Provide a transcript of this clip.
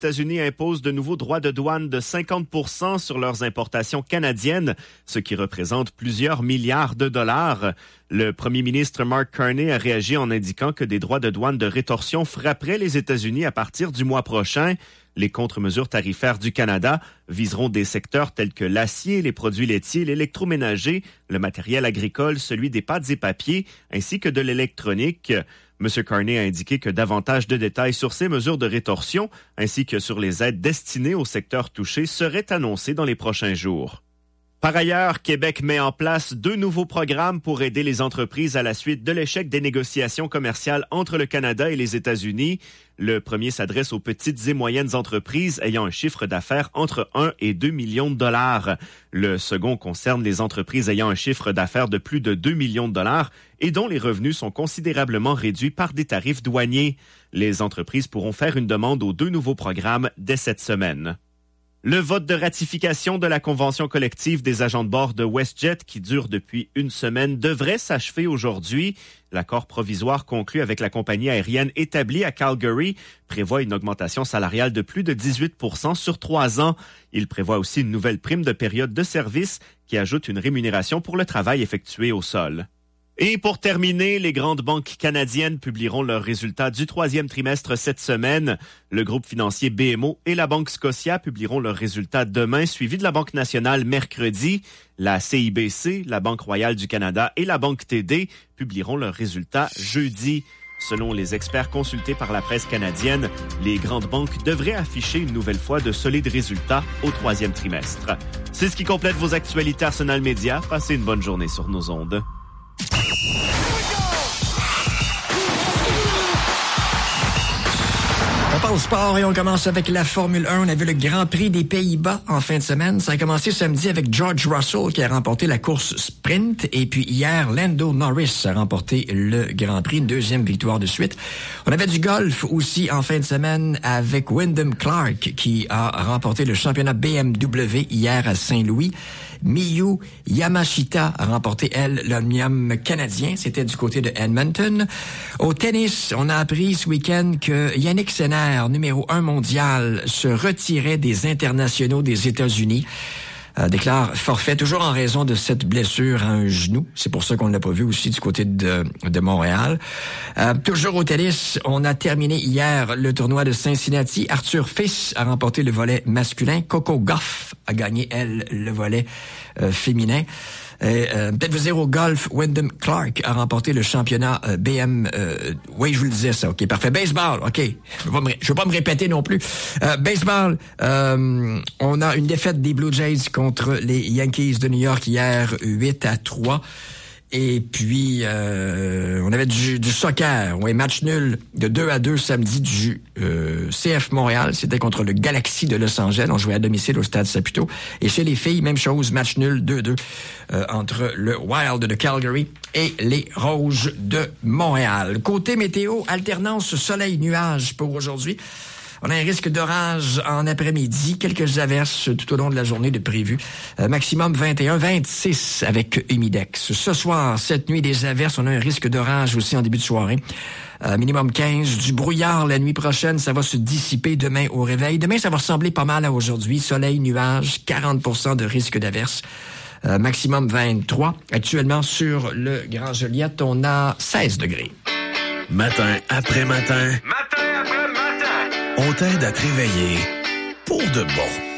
États-Unis imposent de nouveaux droits de douane de 50% sur leurs importations canadiennes, ce qui représente plusieurs milliards de dollars. Le premier ministre Mark Carney a réagi en indiquant que des droits de douane de rétorsion frapperaient les États-Unis à partir du mois prochain. Les contre-mesures tarifaires du Canada viseront des secteurs tels que l'acier, les produits laitiers, l'électroménager, le matériel agricole, celui des pâtes et papiers, ainsi que de l'électronique. M. Carney a indiqué que davantage de détails sur ces mesures de rétorsion, ainsi que sur les aides destinées aux secteurs touchés, seraient annoncés dans les prochains jours. Par ailleurs, Québec met en place 2 nouveaux programmes pour aider les entreprises à la suite de l'échec des négociations commerciales entre le Canada et les États-Unis. Le premier s'adresse aux petites et moyennes entreprises ayant un chiffre d'affaires entre 1 et 2 millions de dollars. Le second concerne les entreprises ayant un chiffre d'affaires de plus de 2 millions de dollars et dont les revenus sont considérablement réduits par des tarifs douaniers. Les entreprises pourront faire une demande aux 2 nouveaux programmes dès cette semaine. Le vote de ratification de la convention collective des agents de bord de WestJet, qui dure depuis une semaine, devrait s'achever aujourd'hui. L'accord provisoire conclu avec la compagnie aérienne établie à Calgary prévoit une augmentation salariale de plus de 18% sur 3 ans. Il prévoit aussi une nouvelle prime de période de service qui ajoute une rémunération pour le travail effectué au sol. Et pour terminer, les grandes banques canadiennes publieront leurs résultats du 3e trimestre cette semaine. Le groupe financier BMO et la Banque Scotia publieront leurs résultats demain, suivi de la Banque nationale mercredi. La CIBC, la Banque royale du Canada et la Banque TD publieront leurs résultats jeudi. Selon les experts consultés par la presse canadienne, les grandes banques devraient afficher une nouvelle fois de solides résultats au 3e trimestre. C'est ce qui complète vos actualités Arsenal Média. Passez une bonne journée sur nos ondes. On parle sport et on commence avec la Formule 1. On a vu le Grand Prix des Pays-Bas en fin de semaine. Ça a commencé samedi avec George Russell qui a remporté la course sprint. Et puis hier, Lando Norris a remporté le Grand Prix, une 2e victoire de suite. On avait du golf aussi en fin de semaine avec Wyndham Clark qui a remporté le championnat BMW hier à Saint-Louis. Miyu Yamashita a remporté, elle, l'Omnium canadien. C'était du côté de Edmonton. Au tennis, on a appris ce week-end que Yannick Sinner, numéro 1 mondial, se retirait des internationaux des États-Unis. Déclare forfait, toujours en raison de cette blessure à un genou. C'est pour ça qu'on ne l'a pas vu aussi du côté de Montréal. Toujours au tennis, on a terminé hier le tournoi de Cincinnati. Arthur Fils a remporté le volet masculin. Coco Gauff a gagné, elle, le volet féminin. Peut-être vous dire au golf, Wyndham Clark a remporté le championnat oui, je vous le disais ça. OK, parfait. Baseball, OK. Je veux pas me répéter non plus. Baseball, on a une défaite des Blue Jays contre les Yankees de New York hier, 8-3. Et puis, on avait du soccer. Oui, match nul de 2-2 samedi du CF Montréal. C'était contre le Galaxy de Los Angeles. On jouait à domicile au Stade Saputo. Et chez les filles, même chose, match nul 2-2 entre le Wild de Calgary et les Rouges de Montréal. Côté météo, alternance soleil-nuage pour aujourd'hui. On a un risque d'orage en après-midi, quelques averses tout au long de la journée de prévu. Maximum 21, 26 avec humidex. Ce soir, cette nuit, des averses. On a un risque d'orage aussi en début de soirée. Minimum 15. Du brouillard la nuit prochaine, ça va se dissiper demain au réveil. Demain, ça va ressembler pas mal à aujourd'hui. Soleil, nuage, 40% de risque d'averse. Maximum 23. Actuellement, sur le Grand Joliette, on a 16 degrés. Matin après matin. On t'aide à te réveiller pour de bon.